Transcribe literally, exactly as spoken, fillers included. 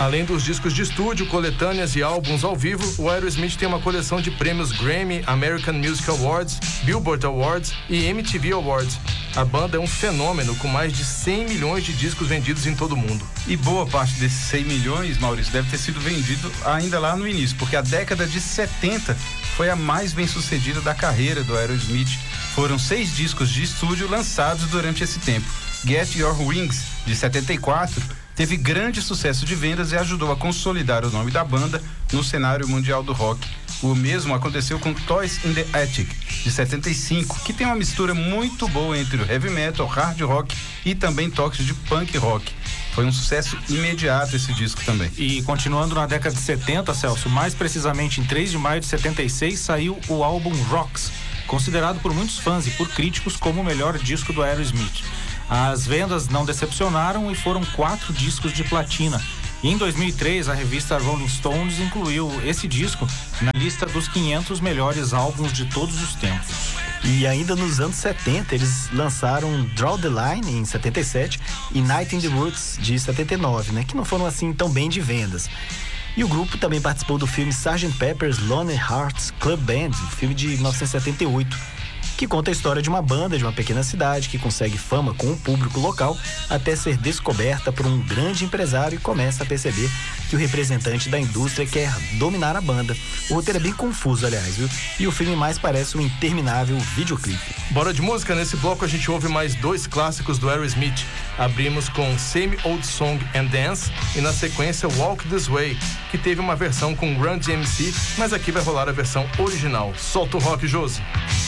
Além dos discos de estúdio, coletâneas e álbuns ao vivo, o Aerosmith tem uma coleção de prêmios Grammy, American Music Awards, Billboard Awards e M T V Awards. A banda é um fenômeno com mais de cem milhões de discos vendidos em todo o mundo. E boa parte desses cem milhões, Maurício, deve ter sido vendido ainda lá no início, porque a década de setenta foi a mais bem sucedida da carreira do Aerosmith. Foram seis discos de estúdio lançados durante esse tempo. Get Your Wings, de setenta e quatro, teve grande sucesso de vendas e ajudou a consolidar o nome da banda no cenário mundial do rock. O mesmo aconteceu com Toys in the Attic, de setenta e cinco, que tem uma mistura muito boa entre o heavy metal, hard rock e também toques de punk rock. Foi um sucesso imediato esse disco também. E continuando na década de setenta, Celso, mais precisamente em três de maio de setenta e seis, saiu o álbum Rocks, considerado por muitos fãs e por críticos como o melhor disco do Aerosmith. As vendas não decepcionaram e foram quatro discos de platina. E em dois mil e três, a revista Rolling Stones incluiu esse disco na lista dos quinhentos melhores álbuns de todos os tempos. E ainda nos anos setenta, eles lançaram Draw the Line, em setenta e sete, e Night in the Woods, de setenta e nove, né? Que não foram assim tão bem de vendas. E o grupo também participou do filme sergeant Pepper's Lonely Hearts Club Band, um filme de mil novecentos e setenta e oito, que conta a história de uma banda de uma pequena cidade que consegue fama com o público local até ser descoberta por um grande empresário e começa a perceber que o representante da indústria quer dominar a banda. O roteiro é bem confuso, aliás, viu? E o filme mais parece um interminável videoclipe. Bora de música? Nesse bloco a gente ouve mais dois clássicos do Aerosmith. Abrimos com Same Old Song and Dance e na sequência Walk This Way, que teve uma versão com Run D M C, mas aqui vai rolar a versão original. Solta o rock, Josi.